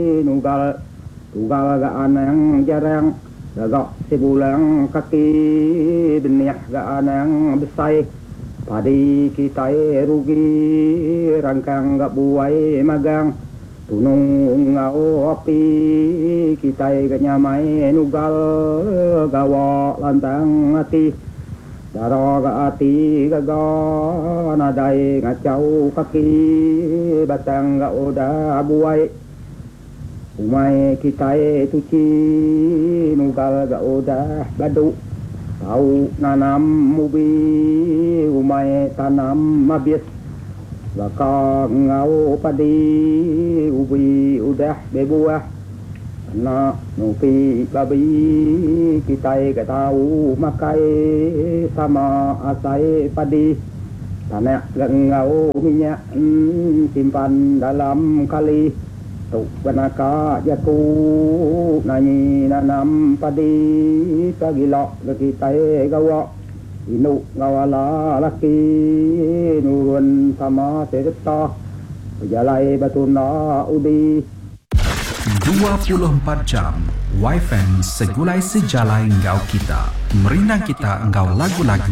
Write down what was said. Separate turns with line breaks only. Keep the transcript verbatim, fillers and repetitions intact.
nugal tugal gaan yang jarang gagak sebulan kaki benih gaan yang besar padi kita rugi rangkang gak buai magang tunung ngau api kita gak nyamai nugal gawa lantang hati daro gak hati gagak nadai ngacau kaki batang gak udah buai umai kita tuci nugal gak udah badu tahu nanam ubi umai tanam habis baka ngau padi ubi udah bebuah na nupi babi kita gak tahu makai sama asai padi tanah ngau minyak simpan dalam kali tuk banaka jaku nani nanam padi pagilok kita gawa inu ngawala laki nurun sama serta jalai batuna udi
dua puluh empat jam Y F M segulai sejalai engkau kita, merinang kita engkau lagu-lagu